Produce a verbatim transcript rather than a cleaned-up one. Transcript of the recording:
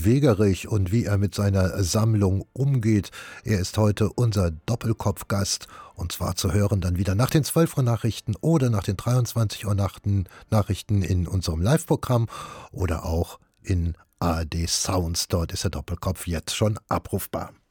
Wegerich und wie er mit seiner Sammlung umgeht. Er ist heute unser Doppelkopfgast und zwar zu hören dann wieder nach den zwölf Uhr Nachrichten oder nach den dreiundzwanzig Uhr Nachrichten in unserem Live-Programm oder auch in A R D Sounds. Dort ist der Doppelkopf jetzt schon abrufbar.